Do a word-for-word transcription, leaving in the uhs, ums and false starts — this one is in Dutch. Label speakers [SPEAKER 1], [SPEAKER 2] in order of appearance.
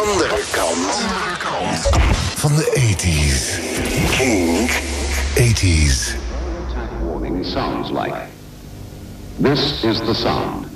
[SPEAKER 1] andere kant van de tachtiger. King tachtiger.
[SPEAKER 2] Attack warning sounds like. This is the sound.